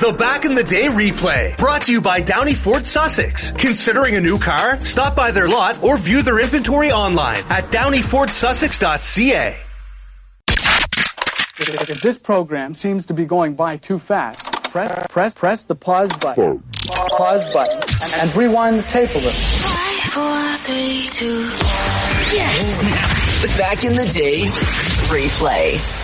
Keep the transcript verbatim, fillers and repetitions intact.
The Back in the Day replay, brought to you by Downey Ford Sussex. Considering a new car? Stop by their lot or view their inventory online at downey ford sussex dot c a. If this program seems to be going by too fast, press press press the pause button. Pause button and, and rewind the tape a little. Five, four, three, two, yes. The Back in the Day replay.